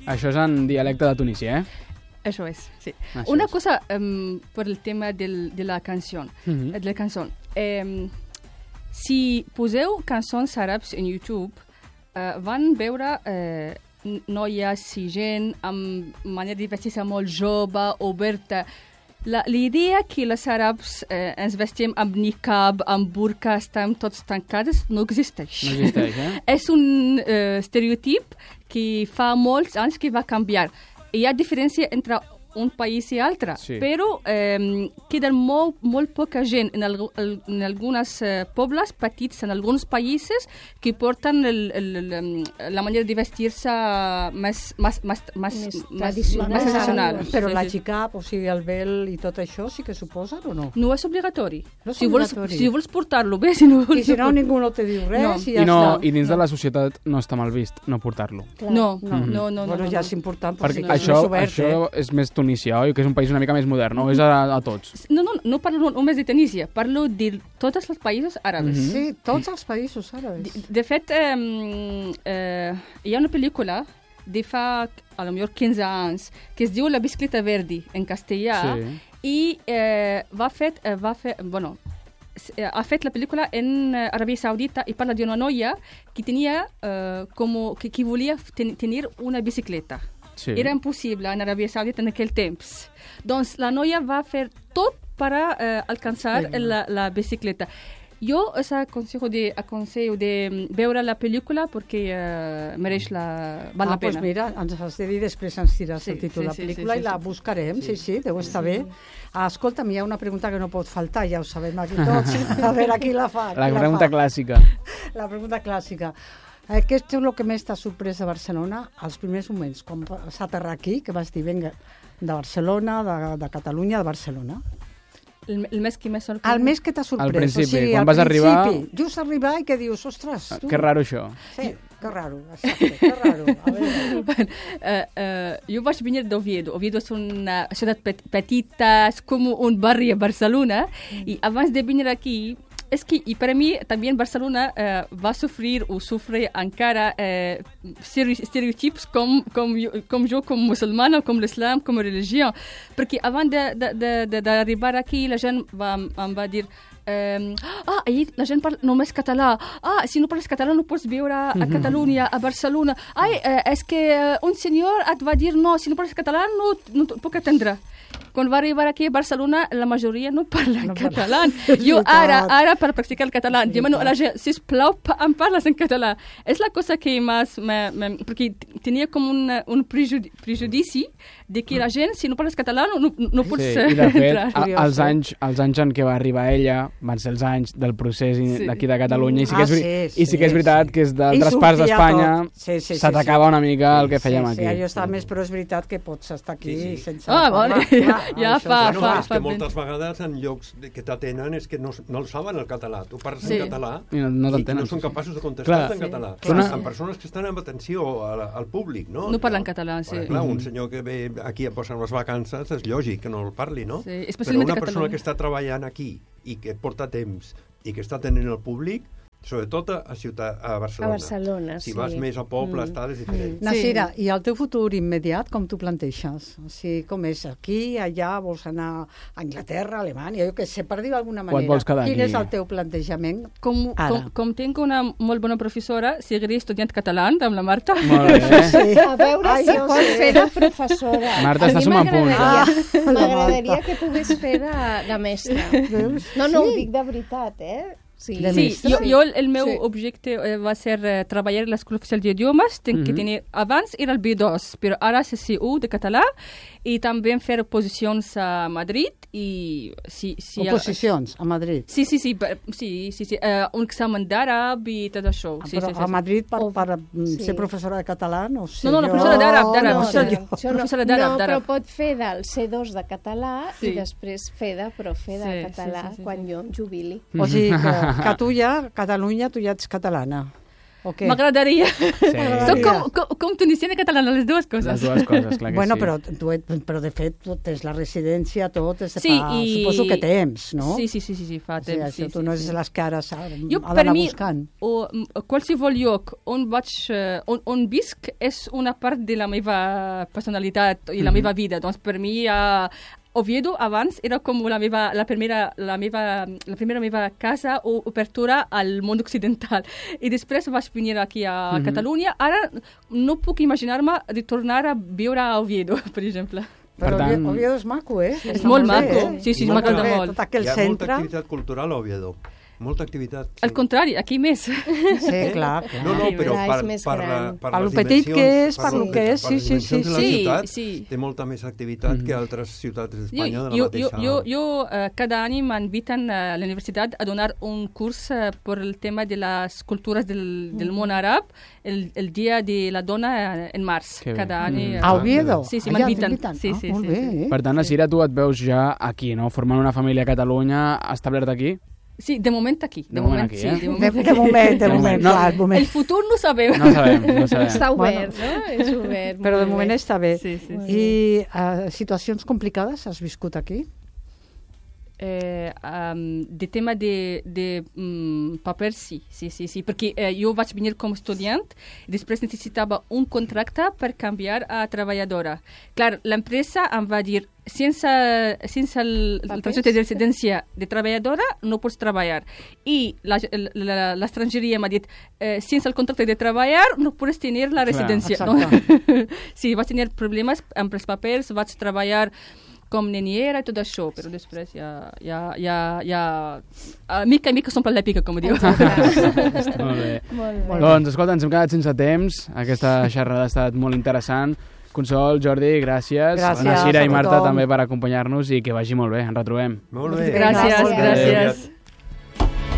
Això és en dialecte de Tunísia, Eso es, sí. Eso Una es. cosa por el tema de la canción. De la canción. Si poseu cançons àrabs en YouTube, van veure noies i gent amb manera de vestir-se molt jove, oberta. L'idea que les àrabs ens vestim amb niqab, amb burka, estem tots tancades, no existeix. No existeix, És un estereotip que fa molts anys que va canviar. Hi ha diferència entre un país i altre, però queda molt poca gent en alguns pobles petits, en alguns països, que porten la manera de vestir-se més tradicional. Però la hijab, o sigui, el vel i tot això, sí que suposen o no? No és obligatori. No és si obligatori. vols portar-lo bé, si no vols... I si no, ningú no te diu res i ja està. està. I dins de la societat no està mal vist no portar-lo. No. Bueno, ja és important, perquè això és més Tunísia, oi? Que és un país una mica més modern, no? És a tots. No parlo només de Tunísia, parlo de tots els països àrabs. Sí, tots els països àrabs. De fet, hi ha una pel·lícula de fa, a lo millor 15 anys, que es diu La bicicleta verdi, en castellà, i ha fet la pel·lícula en Aràbia Saudita i parla d'una noia que tenia que volia tenir una bicicleta. Sí. Era impossible en Aràbia Saudita en aquell temps. Doncs la noia va fer tot per alcançar la bicicleta. Jo us aconsello de veure la pel·lícula perquè mereix val la pena. Doncs mira, ens has de dir, després ens diràs el títol de la pel·lícula i la buscarem, sí, deu estar bé. Escolta'm, hi ha una pregunta que no pot faltar, ja ho sabem aquí tots, a veure qui la fa. La pregunta clàssica. La pregunta clàssica. Què és el que més t'ha sorprès de Barcelona als primers moments, quan vas aterrar aquí, que vas dir, vinga, de Barcelona, de Catalunya, de Barcelona? El mes que m'ha sorprès? El mes que t'ha sorprès. Al principi, o sigui, quan vas arribar... Just arribar i que dius, ostres, tu... Que raro això. Sí, que raro, exacte, que raro. A veure. Jo vaig venir d'Oviedo. Oviedo és una ciutat petita, és com un barri a Barcelona, i abans de venir aquí, es que, y para mí también Barcelona va a sufrir o sufre encara estereotips com jo, com musulmana, com l'islam, com religió. Perquè abans d'arribar aquí, la gent em va dir ahir la gent parla només català. Si no parles català no pots viure a Catalunya, a Barcelona. És que un senyor et va dir no, si no parles català no puc atendre. Quan va arribar aquí a Barcelona, la majoria no parlen català. Jo ara per practicar el català, demano a la gent, sisplau, em parles en català. És la cosa que més... Perquè tenia com un prejudici de que la gent, si no parles català, no pots entrar. I de fet, els anys en què va arribar ella van ser els anys del procés d'aquí de Catalunya, i sí que és veritat que és d'altres parts d'Espanya s'atacava una mica el que fèiem aquí. Sí, jo estava més, però és veritat que pots estar aquí sense... Vale. Ja fa. És que moltes vegades en llocs que t'atenen és que no el saben el català. Tu parles en català i no són capaços de contestar-te en català. En persones que estan amb atenció al públic, no? No parlen català, sí. Clar, un senyor que ve aquí a posar unes vacances és lògic que no el parli, no? Sí, però una persona que està treballant aquí i que porta temps i que està atenent el públic, sobretot a Barcelona. Si vas més a pobles, tal, és diferent. Nasira, i el teu futur immediat com t'ho planteixes? O sigui, com és? Aquí, allà, vols anar a Anglaterra, Alemanya, jo què sé, per dir d'alguna manera. O et vols quedar aquí? Quin és el teu plantejament ara? Com tinc una molt bona professora, seguiré estudiant català amb la Marta. Molt bé. A veure si pot fer de professora. Marta, estàs sumant punts. M'agradaria que pogués fer de mestra. No, ho dic de veritat, Sí, jo el meu objecte va ser treballar a l'Escola Oficial d'Idiomes, que tenia abans era el B2, però ara CC1 de català, i també fer oposicions a Madrid. Oposicions a Madrid? Sí, un examen d'àrab i tot això. Però a Madrid per ser professora de català, no sé. No, professora d'àrab. No, però pot fer del C2 de català i després fer de profe de català quan jo em jubili. O sigui que tu ja, Catalunya, tu ja ets catalana. M'agradaria. Soc com tunisiana i catalana, les dues coses. Les dues coses, clar que bueno, sí. Però de fet, tens la residència, tot, suposo que temps, no? Sí, fa temps. Sí, tu no és les que ara ha d'anar buscant. Qualsevol lloc on visc és una part de la meva personalitat i la meva vida. Doncs per mi Oviedo abans era com la primera meva casa o obertura al món occidental. I després vaig venir aquí a Catalunya. Ara no puc imaginar-me de tornar a viure a Oviedo, per exemple. Però Oviedo és maco, És molt maco. Sí, m'agrada molt. Hi ha molta activitat cultural a Oviedo. Molta activitat. Al contrari, aquí més. Sí, clar. No, però per lo petit que és, per lo que és, sí. Té molta més activitat que altres ciutats d'Espanya de la mateixa. Jo cada any m'inviten a la universitat a donar un curs per el tema de les cultures del món àrab el dia de la dona en març. Cada any. A Oviedo? Sí, m'inviten. Molt bé. Per tant, Asira, tu et veus ja aquí, no? Formant una família a Catalunya, establert aquí? Sí, de moment aquí. De moment aquí, sí, de moment. El futur no sabem. No sabem. Està obert, no? És obert. Però de moment està bé. Sí. I situacions complicades has viscut aquí? De tema de papers, sí, perquè jo vaig venir com estudiant i després necessitava un contracte per canviar a treballadora. Clar, l'empresa em va dir sense el transfer de residència de treballadora no pots treballar. I l'estrangeria m'ha dit sense el contracte de treballar no pots tenir la residència. Sí, vaig tenir problemes amb els papers, vaig treballar com neniera i tot això, però després mica en mica s'omple la pica, com diu. Molt bé. Doncs, escolta, ens hem quedat sense temps. Aquesta xerrada ha estat molt interessant. Consol, Jordi, gràcies. Gràcies Cira i Marta també per acompanyar-nos i que vagi molt bé. Ens retrobem. Molt bé. Gràcies.